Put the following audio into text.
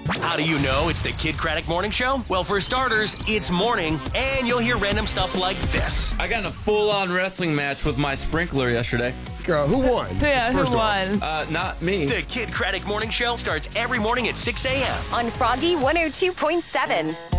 How do you know it's the Kid Craddock Morning Show? Well, for starters, it's morning, and you'll hear random stuff like this. I got in a full-on wrestling match with my sprinkler yesterday. Who won? Yeah, First who off. won? Not me. The Kid Craddock Morning Show starts every morning at 6 a.m. on Froggy 102.7.